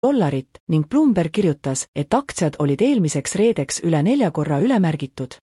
ning Bloomberg kirjutas, et aktsiad olid eelmiseks reedeks üle 4 korra ülemärgitud.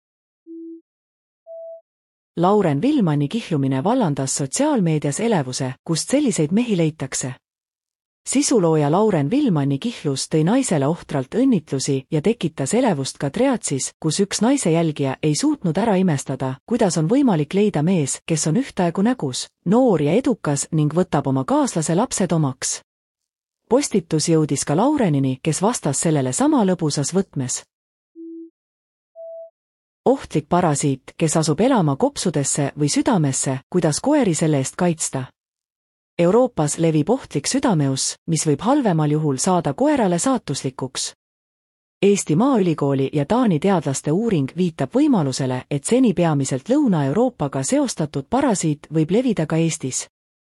Lauren Villmani kihlumine vallandas sotsiaalmeedias elevuse, kust selliseid mehi leitakse. Sisulooja Lauren Villmani kihlus tõi naisele ohtralt õnnitlusi ja tekitas elevust ka Triatsis, kus üks naise jälgija ei suutnud ära imestada, kuidas on võimalik leida mees, kes on ühtaegu nägus, noor ja edukas ning võtab oma kaaslase lapsed omaks. Postitus jõudis ka Laurenini, kes vastas sellele sama lõbusas võtmes. Ohtlik parasiit, kes asub elama kopsudesse või südamesse, kuidas koeri selle eest kaitsta. Euroopas levib ohtlik südameus, mis võib halvemal juhul saada koerale saatuslikuks. Eesti Maaülikooli ja Taani teadlaste uuring viitab võimalusele, et seni peamiselt Lõuna-Euroopaga seostatud parasiit võib levida ka Eestis.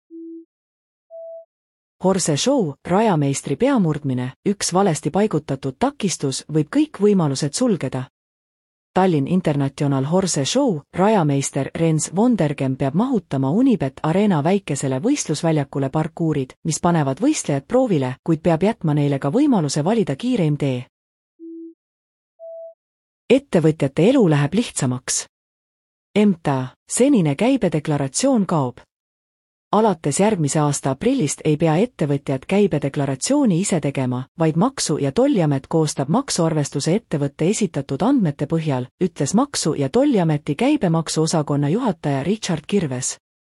Horse show, rajameistri peamurdmine, üks valesti paigutatud takistus võib kõik võimalused sulgeda. Tallinn International Horse Show, rajameister Rens Vondergem peab mahutama Unibet Arena väikesele võistlusväljakule parkuurid, mis panevad võistlejad proovile, kuid peab jätma neile ka võimaluse valida kiireim tee. Ettevõtjate elu läheb lihtsamaks. MTA, senine käibedeklaratsioon kaob. Alates järgmise aasta aprillist ei pea ettevõtjad käibedeklaratsiooni ise tegema, vaid Maksu- ja Tolliamet koostab maksuarvestuse ettevõtte esitatud andmete põhjal, ütles Maksu- ja Tolliameti käibemaksuosakonna juhataja Richard Kirves.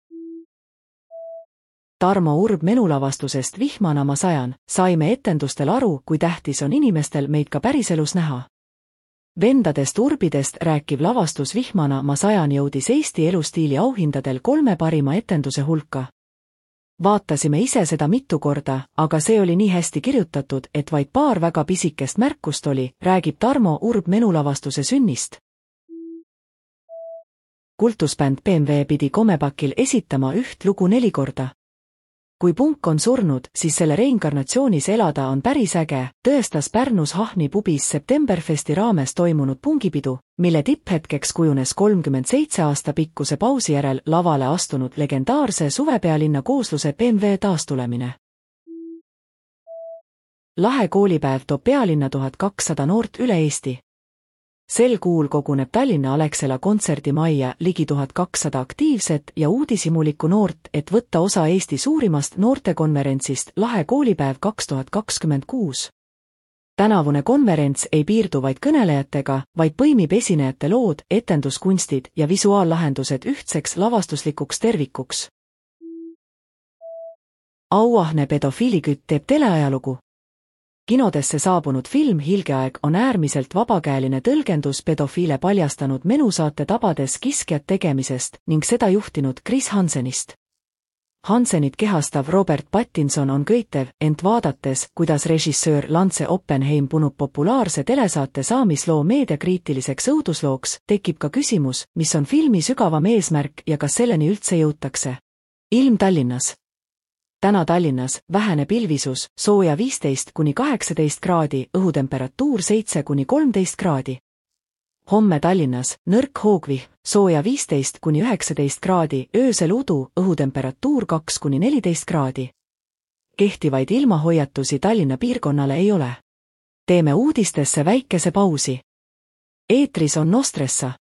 Tarmo Urb menulavastusest Vihmana ma sajan, saime etendustel aru, kui tähtis on inimestel meid ka päriselus näha. Vendadest Urbidest rääkiv lavastus Vihmana ma sajan jõudis Eesti elustiili auhindadel 3 parima etenduse hulka. Vaatasime ise seda mitu korda, aga see oli nii hästi kirjutatud, et vaid paar väga pisikest märkust oli, räägib Tarmo Urb menulavastuse sünnist. Kultusbänd BMW pidi Komepakil esitama üht lugu 4 korda. Kui punk on surnud, siis selle reinkarnatsioonis elada on päris äge, tõestas Pärnus Hahni pubis Septemberfesti raames toimunud pungipidu, mille tipphetkeks kujunes 37 aasta pikkuse pausi järel lavale astunud legendaarse suvepealinna koosluse BMW taastulemine. Lahe koolipäev toob pealinna 1200 noort üle Eesti. Sel kuul koguneb Tallinna Alexela kontserdimajja ligi 1200 aktiivset ja uudishimulikku noort, et võtta osa Eesti suurimast noortekonverentsist Lahe koolipäev 2026. Tänavune konverents ei piirdu vaid kõnelejatega, vaid põimib esinejate lood, etenduskunstid ja visuaallahendused ühtseks lavastuslikuks tervikuks. Auahne pedofiilikütt teeb teleajalugu. Kinodesse saabunud film Hilgeaeg on äärmiselt vabakäeline tõlgendus pedofiile paljastanud menusaate tabades kiskjat tegemisest ning seda juhtinud Chris Hansenist. Hansenit kehastav Robert Pattinson on köitev, ent vaadates, kuidas režissöör Lance Oppenheim punub populaarse telesaate saamisloo meediakriitiliseks õuduslooks, tekib ka küsimus, mis on filmi sügavam eesmärk ja kas selleni üldse jõutakse. Ilm Tallinnas. Täna Tallinnas vähene pilvisus, sooja 15–18 kraadi, õhutemperatuur 7–13 kraadi. Homme Tallinnas nõrk hoogvihm, sooja 15–19 kraadi, öösel udu, õhutemperatuur 2–14 kraadi. Kehtivaid ilmahoiatusi Tallinna piirkonnale ei ole. Teeme uudistesse väikese pausi. Eetris on Nostressa.